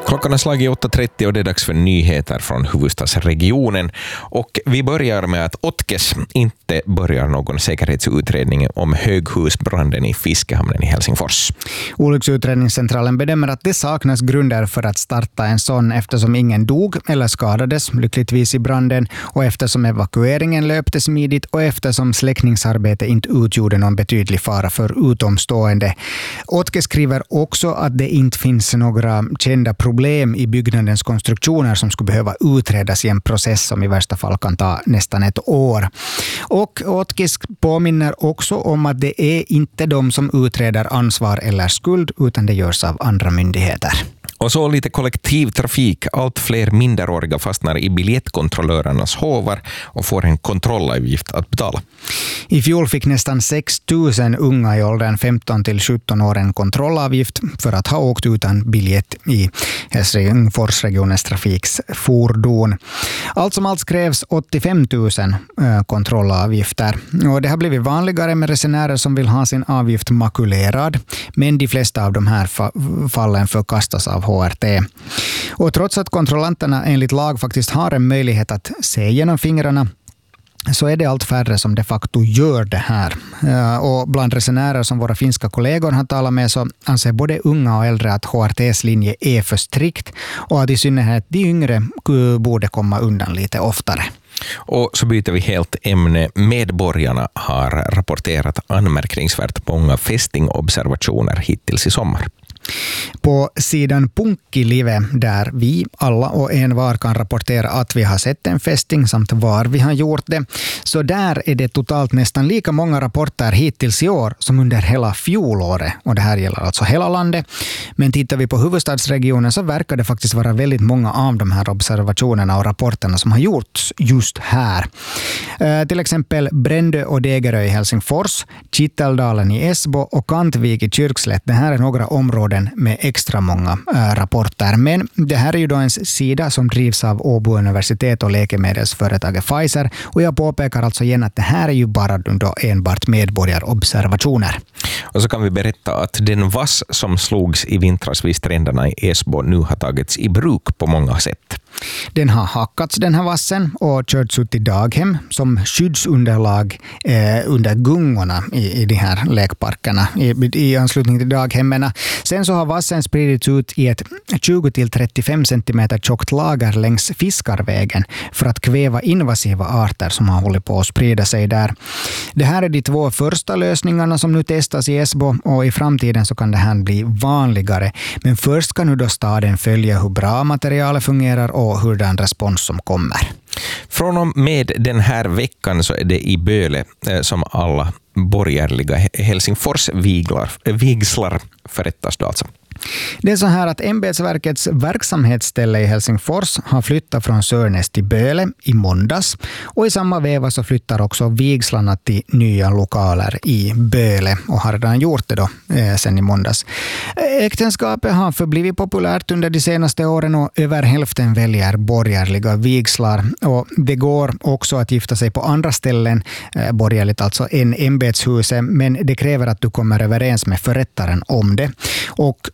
Klockan är slagit 8.30 och det är dags för nyheter från huvudstadsregionen. Och vi börjar med att Otkes inte börjar någon säkerhetsutredning om höghusbranden i Fiskehamnen i Helsingfors. Olycksutredningscentralen bedömer att det saknas grunder för att starta en sån eftersom ingen dog eller skadades lyckligtvis i branden och eftersom evakueringen löpte smidigt och eftersom släckningsarbete inte utgjorde någon betydlig fara för utomstående. Otke skriver också att det inte finns några kända problem i byggnadens konstruktioner som skulle behöva utredas i en process som i värsta fall kan ta nästan ett år. Och Otkes påminner också om att det är inte de som utreder ansvar eller skuld utan det görs av andra myndigheter. Och så lite kollektivtrafik. Allt fler minderåriga fastnar i biljettkontrollörernas hovar och får en kontrollavgift att betala. I fjol fick nästan 6 000 unga i åldern 15 till 17 år en kontrollavgift för att ha åkt utan biljett i Helsingforsregionens trafiks fordon. Allt som allt krävs 85 000 kontrollavgifter. Och det har blivit vanligare med resenärer som vill ha sin avgift makulerad, men de flesta av de här fallen förkastas av HRT. Och trots att kontrollanterna enligt lag faktiskt har en möjlighet att se genom fingrarna så är det allt färre som de facto gör det här. Och bland resenärer som våra finska kollegor har talat med så anser både unga och äldre att HRTs linje är för strikt och att i synnerhet de yngre borde komma undan lite oftare. Och så byter vi helt ämne. Medborgarna har rapporterat anmärkningsvärt många fästingobservationer hittills i sommar. På sidan Punkkilive där vi alla och envar kan rapportera att vi har sett en fästing samt var vi har gjort det. Så där är det totalt nästan lika många rapporter hittills i år som under hela fjolåret. Och det här gäller alltså hela landet. Men tittar vi på huvudstadsregionen så verkar det faktiskt vara väldigt många av de här observationerna och rapporterna som har gjorts just här. Till exempel Brändö och Degerö i Helsingfors, Kitteldalen i Esbo och Kantvik i Kyrkslätt. Det här är några områden med extra många rapporter. Men det här är ju då en sida som drivs av Åbo universitet och läkemedelsföretaget Pfizer. Och jag påpekar alltså igen att det här är ju bara då enbart medborgarobservationer. Och så kan vi berätta att den vass som slogs i vintras vid stränderna i Esbo nu har tagits i bruk på många sätt. Den har hackats den här vassen och körts ut i daghem som skyddsunderlag under gungorna i de här lekparkerna i anslutning till daghemmen. Sen så har vassen spridits ut i ett 20-35 cm tjockt lager längs Fiskarvägen för att kväva invasiva arter som har hållit på att sprida sig där. Det här är de 2 första lösningarna som nu testas i Esbo och i framtiden så kan det här bli vanligare. Men först ska nu då staden följa hur bra materialet fungerar och hur den respons som kommer. Från och med den här veckan så är det i Böle som alla borgerliga Helsingfors vigslar förrättas då alltså. Det är så här att ämbetsverkets verksamhetsställe i Helsingfors har flyttat från Sörnäs till Böle i måndags. Och i samma veva så flyttar också vigslarna till nya lokaler i Böle och har redan gjort det då sen i måndags. Äktenskapet har förblivit populärt under de senaste åren och över hälften väljer borgerliga vigslar. Och det går också att gifta sig på andra ställen, borgerligt alltså, än ämbetshuset, men det kräver att du kommer överens med förrättaren om det. Och